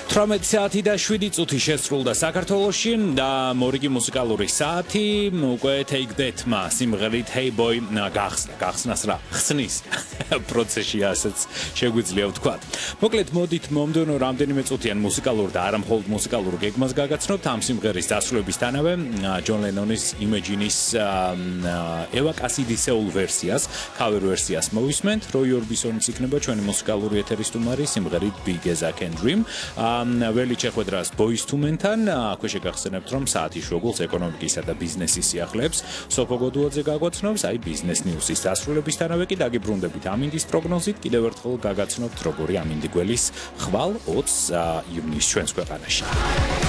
18 საათი და 7 წუთი შესრულდა საქართველოში და მორიგი მუსიკალური საათი უკვე Take That-მა სიმღერით Hey Boy გახსნას რა ხსნის პროცესში ასეც შეგვიძლია ვთქვა. მოკლედ მოდით მომდევნო რამდენიმე წუთიან მუსიკალურ და არა მხოლოდ მუსიკალურ გეგმას გაგაცნობთ ამ სიმღერის დასრულებისთანავე ჯონ ლენონის Imagine-ის ევა კასიდისეულ ვერსიას, cover ვერსიას მოვისმენთ. როი ორბისონიც იქნება ჩვენი მუსიკალური ეთერის სტუმარი სიმღერით Big As I Can Dream. ველი შეხვედრას Boyz II Men-თან, აქვე შეგახსენებთ, რომ საათის შუაგულს ეკონომიკისა და ბიზნესის სიახლეებს სოფო გოდუაძე გაგვაცნობს, აი ბიზნეს ნიუსის დასრულებისთანავე კი დაგიბრუნდებით ამინდის პროგნოზით, კიდევ ერთხელ გაგაცნობთ, როგორი ამინდი გველის ხვალ 20 ივნისს ჩვენს ქვეყანაში.